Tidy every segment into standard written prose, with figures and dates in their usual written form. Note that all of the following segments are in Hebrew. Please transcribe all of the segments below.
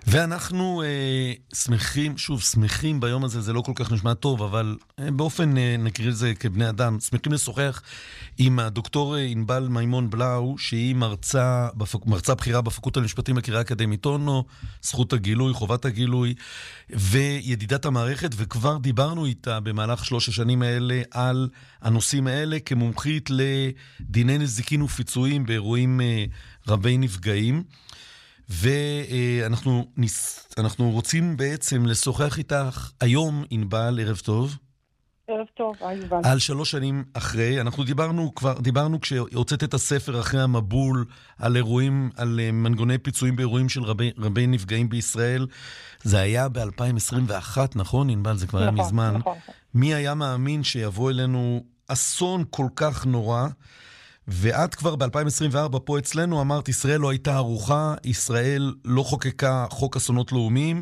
ואנחנו שמחים ביום הזה, זה לא כל כך נשמע טוב, אבל באופן, נקריא לזה כבני אדם, שמחים לשוחח עם הדוקטור ענבל מימון בלאו, שהיא מרצה בחירה בפקולטה למשפטים בקריה האקדמית אונו, זכות הגילוי, חובת הגילוי, וידידת המערכת, וכבר דיברנו איתה במהלך 3 השנים האלה על הנושאים האלה, כמומחית לדיני נזיקין ופיצויים באירועים רבי נפגעים. ואנחנו רוצים בעצם לשוחח איתך היום, ענבל, ערב טוב. ערב טוב, יובל. על 3 שנים אחרי, אנחנו דיברנו כשהוצאת את הספר אחרי המבול, על אירועים, על מנגוני פיצויים באירועים של רבי נפגעים בישראל. זה היה ב-2021, נכון, ענבל? זה כבר היה מזמן. נכון. מי היה מאמין שיבוא אלינו אסון כל כך נורא? ואת כבר ב-2024 פה אצלנו אמרת, ישראל לא הייתה ערוכה, ישראל לא חוקקה חוק אסונות לאומיים,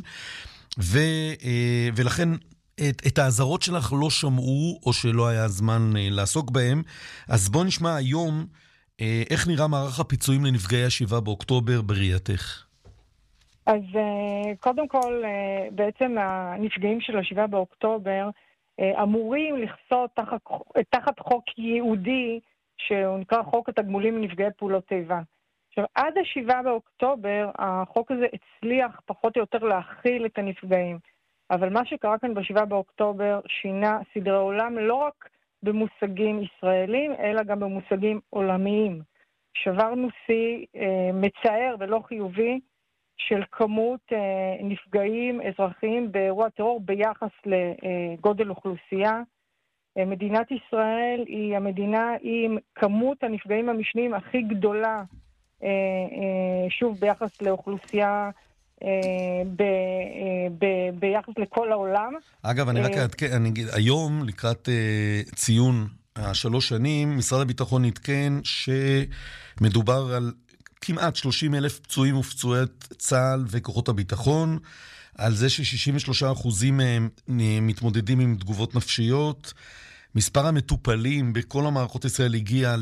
ולכן את האזהרות שלך לא שמעו, או שלא היה זמן לעסוק בהם. אז בוא נשמע היום איך נראה מערך הפיצויים לנפגעי 7 באוקטובר בראייתך. אז קודם כל, בעצם הנפגעים של 7 באוקטובר אמורים לחסות תחת חוק ייעודי, שהוא נקרא חוק התגמולים לנפגעי פעולות איבה. עכשיו, עד 7 באוקטובר, החוק הזה הצליח פחות או יותר להכיל את הנפגעים. אבל מה שקרה כאן ב7 באוקטובר שינה סדרי עולם, לא רק במושגים ישראלים, אלא גם במושגים עולמיים. שברנו שיא מצער ולא חיובי של כמות נפגעים אזרחיים באירוע טרור ביחס לגודל אוכלוסייה. מדינת ישראל היא המדינה עם כמות הנפגעים המשניים הכי גדולה, שוב ביחס לאוכלוסייה, ביחס לכל העולם. אגב, אני רק אגיד, היום לקראת ציון 3 שנים, משרד הביטחון נתקן שמדובר על כמעט 30,000 פצועים ופצועי צה"ל וכוחות הביטחון, על זה ש63% מהם מתמודדים עם תגובות נפשיות. מספר המטופלים בכל המערכות ישראל הגיע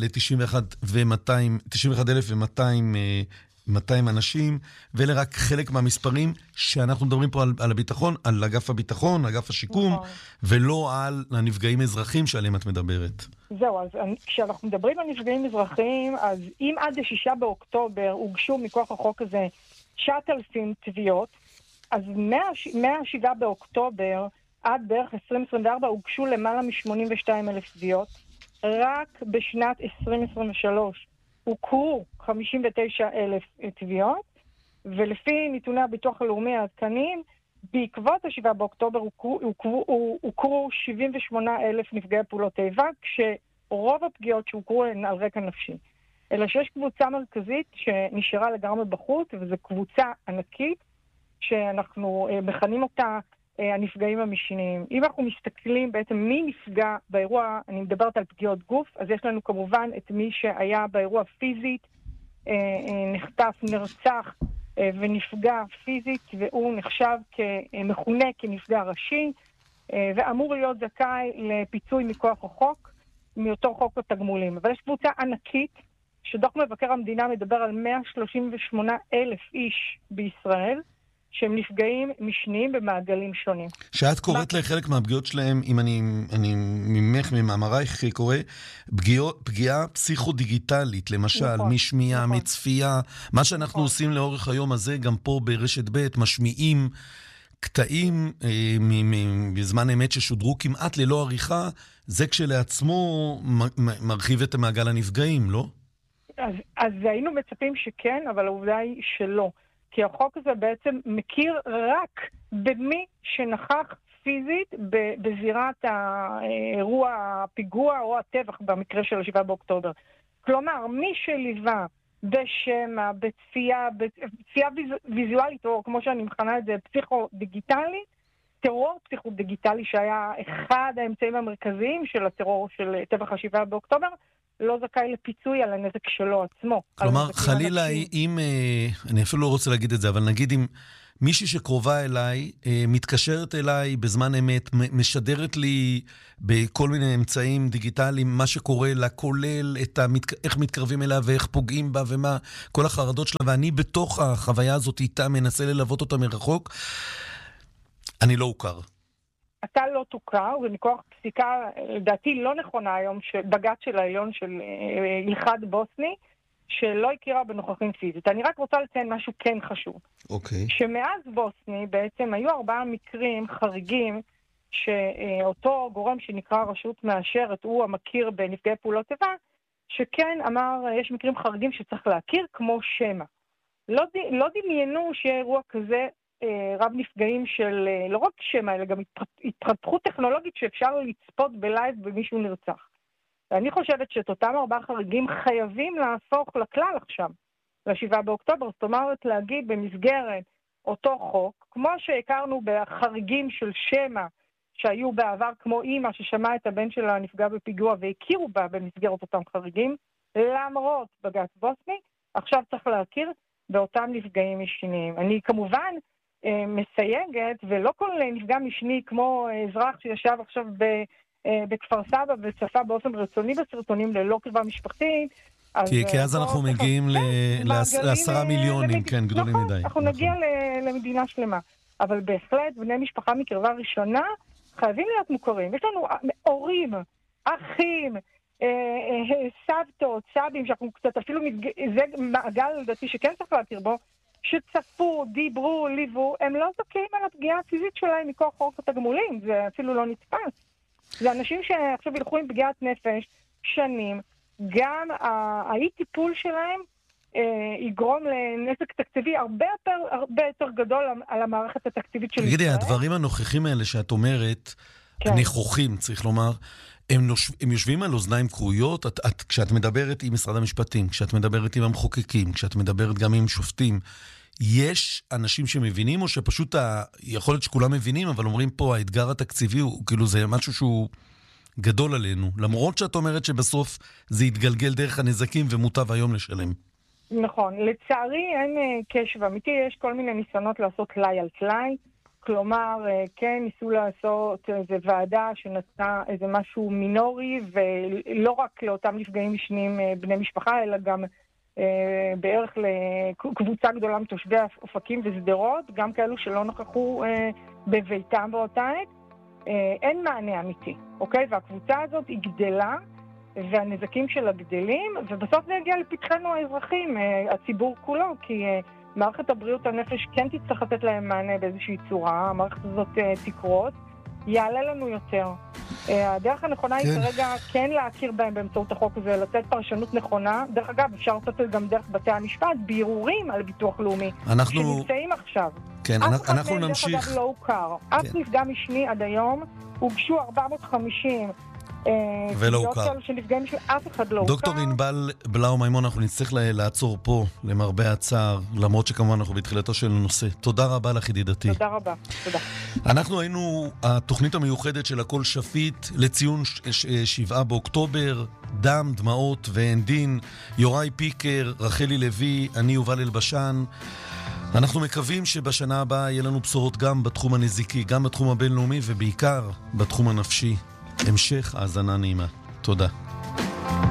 ל-91,200 אנשים, ואלה רק חלק מהמספרים שאנחנו מדברים פה על הביטחון, על אגף הביטחון, אגף השיקום, ולא על הנפגעים אזרחים שעליהם את מדברת. זהו, אז כשאנחנו מדברים על נפגעים אזרחיים, אז אם עד 6 באוקטובר הוגשו מכוח החוק הזה 9,000 תביעות, אז מה-7 באוקטובר עד בערך 2024 הוגשו למעלה מ-82,000 תביעות. רק בשנת 2023 הוכרו 59,000 תביעות, ולפי נתוני הביטוח הלאומי העדכניים, בעקבות 7 באוקטובר הוכרו 78,000 נפגעי פעולות איבה, כשרוב הפגיעות שהוכרו הן על רקע נפשי. אלא שיש קבוצה מרכזית שנשארה לגמרי בחוץ, וזו קבוצה ענקית שאנחנו מכנים אותה הנפגעים המשניים. אם אנחנו מסתכלים בעצם מי נפגע באירוע, אני מדברת על פגיעות גוף, אז יש לנו כמובן את מי שהיה באירוע פיזית, נחטף, נרצח ונפגע פיזית, והוא נחשב מכונה כנפגע ראשי, ואמור להיות זכאי לפיצוי מכוח החוק, מאותו חוק התגמולים. אבל יש קבוצה ענקית, שדוח מבקר המדינה מדבר על 138,000 איש בישראל, שהם נפגעים משניים במעגלים שונים. שאת קוראת לחלק מהפגיעות שלהם, אם אני ממך, ממאמרייך קורא, פגיעה פסיכו-דיגיטלית, למשל, משמיעה, מצפייה, מה שאנחנו עושים לאורך היום הזה, גם פה ברשת ב', משמיעים קטעים בזמן אמת ששודרו כמעט ללא עריכה, זה כשלעצמו מרחיב את מעגל הנפגעים, לא? אז היינו מצפים שכן, אבל העובדה היא שלא. כי החוק הזה בעצם מכיר רק במי שנכח פיזית בזירת האירוע, הפיגוע או הטבח במקרה של 7 באוקטובר. כלומר, מי שליווה בשמה, בצפייה ויזואלית, או כמו שאני מכנה את זה, פסיכו-דיגיטלי, טרור פסיכו-דיגיטלי שהיה אחד האמצעים המרכזיים של הטרור של טבח 7 באוקטובר, לא זכאי לפיצוי על הנזק שלו עצמו. כלומר, חלילה, אם, אני אפילו לא רוצה להגיד את זה, אבל נגיד אם מישהי שקרובה אליי, מתקשרת אליי בזמן אמת, משדרת לי בכל מיני אמצעים דיגיטליים מה שקורה לה, כולל איך מתקרבים אליה ואיך פוגעים בה ומה, כל החרדות שלה, ואני בתוך החוויה הזאת איתה מנסה ללוות אותה מרחוק. אני לא הוכר. אתה לא תוכר, ומכוח פסיקה, לדעתי לא נכונה היום, בג"ץ של העליון של הלכת בוסני, שלא הכירה בנוכחים פיזית. אני רק רוצה לציין משהו כן חשוב. אוקיי. שמאז בוסני בעצם היו 4 מקרים חריגים שאותו גורם שנקרא רשות מאשרת, הוא המכיר בנפגעי פעולות איבה, שכן אמר, יש מקרים חריגים שצריך להכיר כמו שמה. לא דמיינו שיהיה אירוע כזה רב נפגעים של לא רק שמה, אלא גם התפתחות טכנולוגית שאפשר לצפות בלייב במישהו נרצח. ואני חושבת שאת אותם 4 חריגים חייבים להפוך לכלל עכשיו, ל7 באוקטובר, זאת אומרת להגיד במסגרת אותו חוק, כמו שהכרנו בחריגים של שמה, שהיו בעבר כמו אימא ששמעה את הבן שלה נפגע בפיגוע והכירו בה במסגרת אותם חריגים, למרות בג"ץ בוסני, עכשיו צריך להכיר באותם נפגעים משניים. אני כמובן מסייגת, ולא כל נפגע משני כמו אזרח שישב עכשיו בכפר סבא וצפה באופן רצוני בסרטונים ללא קרבה משפחתית. כי אז אנחנו מגיעים ל10 מיליונים, כן, גדולים מדי. אנחנו נגיע למדינה שלמה. אבל בהחלט בני משפחה מקרבה ראשונה חייבים להיות מוכרים. יש לנו הורים, אחים, סבתות, סבים, שאנחנו קצת אפילו, זה מעגל לדעתי שכן צריך להכיר בו, שצפו, דיברו, ליוו, הם לא זכאים על הפגיעה הפיזית שלהם מכוח חוק התגמולים, זה אפילו לא נתפס. זה אנשים שעכשיו ילכו עם פגיעת נפש שנים, גם האי טיפול שלהם יגרום לנזק תקציבי הרבה יותר גדול על המערכת התקציבית של ישראל. תגידי, הדברים הנוכחים האלה שאת אומרת, נכוחים, צריך לומר, הם יושבים על אוזניים קרויות, כשאת מדברת עם משרד המשפטים, כשאת מדברת עם המחוקקים, כשאת מדברת גם עם שופטים, יש אנשים שמבינים, או שפשוט יכול להיות שכולם מבינים, אבל אומרים פה, האתגר התקציבי הוא כאילו זה משהו שהוא גדול עלינו, למרות שאת אומרת שבסוף זה יתגלגל דרך הנזקים ומוטב היום לשלם. נכון, לצערי אין קשב אמיתי, יש כל מיני ניסיונות לעשות טלאי על טלאי, כלומר, כן, ניסו לעשות איזו ועדה שנתנה איזה משהו מינורי, ולא רק לאותם נפגעים משניים בני משפחה, אלא גם בערך לקבוצה גדולה מתושבי אופקים וסדרות, גם כאלו שלא נכחו בביתם באותה עת. אין מענה אמיתי, אוקיי? והקבוצה הזאת היא גדלה, והנזקים שלה גדלים, ובסוף זה יגיע לפתחנו האזרחים, הציבור כולו, כי מערכת הבריאות הנפש כן תצטרך לתת להם מענה באיזושהי צורה, המערכת הזאת תקרות, יעלה לנו יותר. הדרך הנכונה היא כרגע כן להכיר בהם באמצעות החוק הזה, לתת פרשנות נכונה. דרך אגב, אפשר לתת גם דרך בתי המשפט, בירורים על ביטוח לאומי, שנמצאים עכשיו. כן, אנחנו נמשיך. אף אחד לא הוכר. אף נפגע משני עד היום, הוגשו 450 ולא הוכר. אף אחד לא הוכר. דוקטור ענבל בלאו מימון, אנחנו נצטרך לעצור פה, למרבה הצער, למרות שכמובן אנחנו בתחילתו של הנושא. תודה רבה לך, ידידתי. תודה רבה, תודה. אנחנו היינו התוכנית המיוחדת של הכל שפיט לציון 7 באוקטובר, דם, דמעות ואין דין. יוראי פיקר, רחלי לוי, אני יובל אלבשן. אנחנו מקווים שבשנה הבאה יהיה לנו בשורות גם בתחום הנזיקי, גם בתחום הבינלאומי ובעיקר בתחום הנפשי. המשך האזנה נעימה. תודה.